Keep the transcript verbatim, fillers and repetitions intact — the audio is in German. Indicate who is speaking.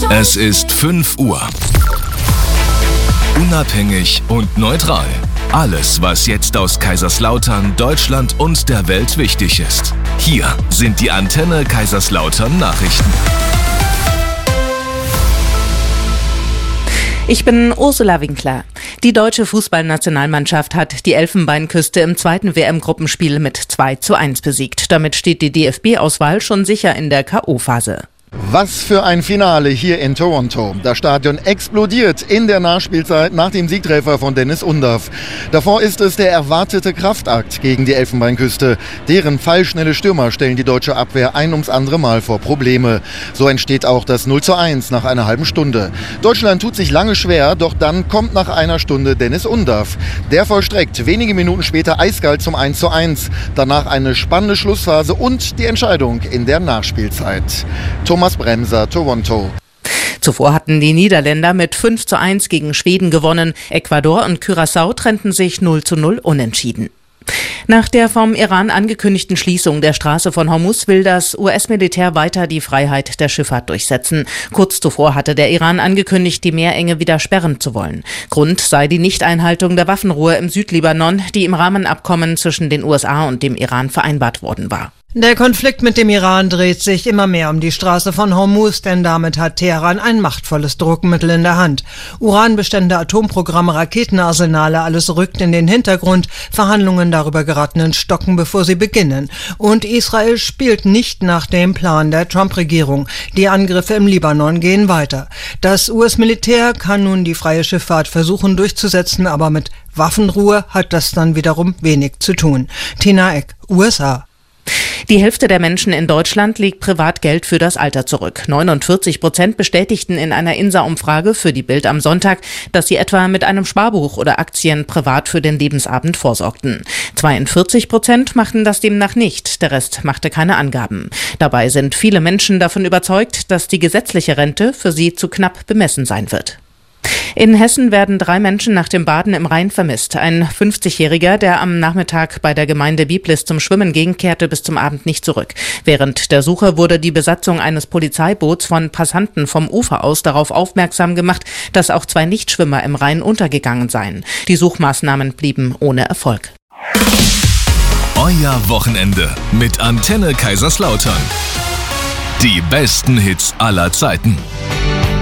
Speaker 1: Es ist fünf Uhr. Unabhängig und neutral. Alles, was jetzt aus Kaiserslautern, Deutschland und der Welt wichtig ist. Hier sind die Antenne Kaiserslautern Nachrichten.
Speaker 2: Ich bin Ursula Winkler. Die deutsche Fußballnationalmannschaft hat die Elfenbeinküste im zweiten W M-Gruppenspiel mit zwei zu eins besiegt. Damit steht die D F B-Auswahl schon sicher in der K O-Phase.
Speaker 3: Was für ein Finale hier in Toronto. Das Stadion explodiert in der Nachspielzeit nach dem Siegtreffer von Dennis Undaff. Davor ist es der erwartete Kraftakt gegen die Elfenbeinküste. Deren pfeilschnelle Stürmer stellen die deutsche Abwehr ein ums andere Mal vor Probleme. So entsteht auch das null zu eins nach einer halben Stunde. Deutschland tut sich lange schwer, doch dann kommt nach einer Stunde Dennis Undaff. Der vollstreckt wenige Minuten später eiskalt zum eins zu eins. Danach eine spannende Schlussphase und die Entscheidung in der Nachspielzeit. Thomas Bremser, Toronto.
Speaker 2: Zuvor hatten die Niederländer mit fünf zu eins gegen Schweden gewonnen. Ecuador und Curaçao trennten sich null zu null unentschieden. Nach der vom Iran angekündigten Schließung der Straße von Hormuz will das U S-Militär weiter die Freiheit der Schifffahrt durchsetzen. Kurz zuvor hatte der Iran angekündigt, die Meerenge wieder sperren zu wollen. Grund sei die Nichteinhaltung der Waffenruhe im Südlibanon, die im Rahmenabkommen zwischen den U S A und dem Iran vereinbart worden war.
Speaker 4: Der Konflikt mit dem Iran dreht sich immer mehr um die Straße von Hormuz, denn damit hat Teheran ein machtvolles Druckmittel in der Hand. Uranbestände, Atomprogramme, Raketenarsenale, alles rückt in den Hintergrund. Verhandlungen darüber geraten ins Stocken, bevor sie beginnen. Und Israel spielt nicht nach dem Plan der Trump-Regierung. Die Angriffe im Libanon gehen weiter. Das U S-Militär kann nun die freie Schifffahrt versuchen durchzusetzen, aber mit Waffenruhe hat das dann wiederum wenig zu tun. Tina Eck, U S A.
Speaker 2: Die Hälfte der Menschen in Deutschland legt Privatgeld für das Alter zurück. neunundvierzig Prozent bestätigten in einer I N S A-Umfrage für die Bild am Sonntag, dass sie etwa mit einem Sparbuch oder Aktien privat für den Lebensabend vorsorgten. zweiundvierzig Prozent machten das demnach nicht, der Rest machte keine Angaben. Dabei sind viele Menschen davon überzeugt, dass die gesetzliche Rente für sie zu knapp bemessen sein wird. In Hessen werden drei Menschen nach dem Baden im Rhein vermisst. Ein fünfzigjähriger, der am Nachmittag bei der Gemeinde Biblis zum Schwimmen ging, kehrte bis zum Abend nicht zurück. Während der Suche wurde die Besatzung eines Polizeiboots von Passanten vom Ufer aus darauf aufmerksam gemacht, dass auch zwei Nichtschwimmer im Rhein untergegangen seien. Die Suchmaßnahmen blieben ohne Erfolg.
Speaker 1: Euer Wochenende mit Antenne Kaiserslautern. Die besten Hits aller Zeiten.